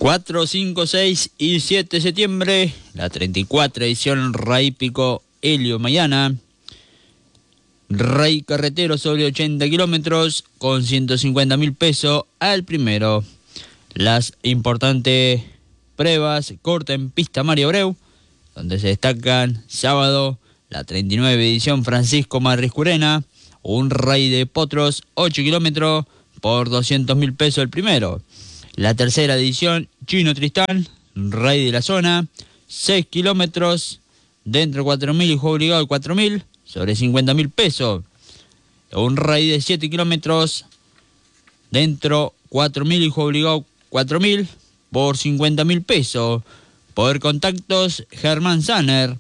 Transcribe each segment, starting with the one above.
4, 5, 6 y 7 de septiembre, la 34 edición Rey Pico Helio Mayana. Rey Carretero sobre 80 kilómetros con 150.000 pesos al primero. Las importantes pruebas corta en pista Mario Abreu, donde se destacan sábado la 39 edición Francisco Marriscurena, un Rey de Potros 8 kilómetros por 200.000 pesos el primero. La tercera edición Chino Tristán, Rey de la zona, 6 kilómetros dentro 4.000 y juego obligado 4.000 sobre 50.000 pesos. Un Rey de 7 kilómetros dentro 4.000 y juego obligado 4.000 por 50.000 pesos. Por contactos, Germán Sanner,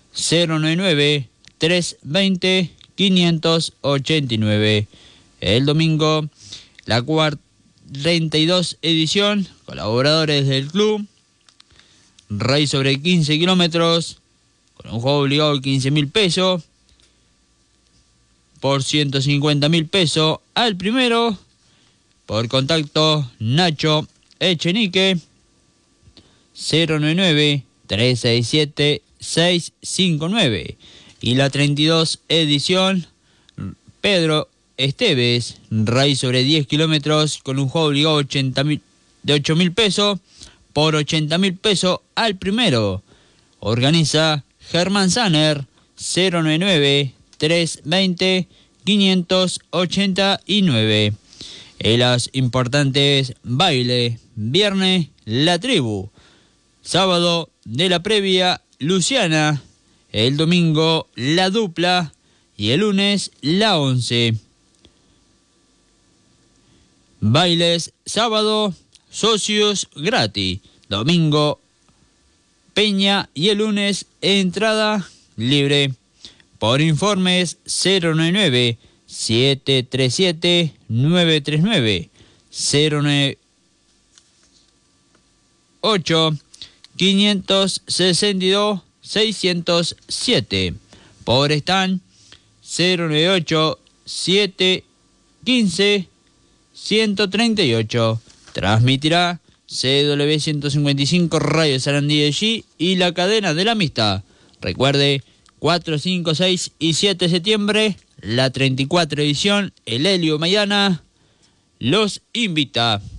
099-320-589. El domingo, la 42 edición, colaboradores del club, Rey sobre 15 kilómetros, con un juego obligado de 15.000 pesos, por 150.000 pesos al primero. Por contacto, Nacho Echenique, 099-367-659. Y la 32 edición, Pedro Esteves, Rey sobre 10 kilómetros, con un juego obligado de 8.000 pesos, por 80.000 pesos al primero. Organiza Germán Sanner, 099-320-589. En las importantes bailes, viernes, La Tribu. Sábado de la previa, Luciana. El domingo, La Dupla. Y el lunes, La 11. Bailes, sábado, socios gratis. Domingo, Peña. Y el lunes, entrada libre. Por informes, 099-737-939. 098-562-607. Por stand 098-715-138. Transmitirá CW 155 Radio Sarandí de G y la cadena de la amistad. Recuerde, 4, 5, 6 y 7 de septiembre, la 34 edición, el Helio Mayana los invita.